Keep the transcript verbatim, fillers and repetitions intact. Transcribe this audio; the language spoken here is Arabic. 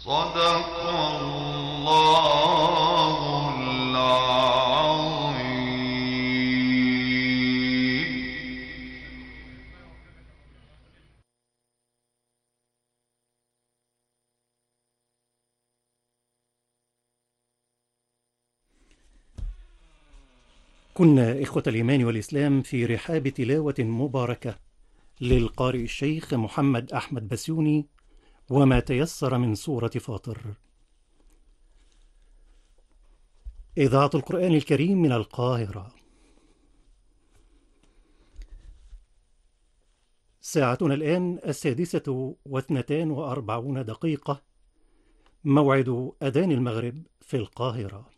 صدق الله العظيم. كنا إخوة الإيمان والإسلام في رحاب تلاوة مباركة للقارئ الشيخ محمد أحمد بسيوني وما تيسر من سورة فاطر. إذاعة القرآن الكريم من القاهرة. ساعتنا الآن السادسة واثنتان وأربعون دقيقة، موعد أذان المغرب في القاهرة.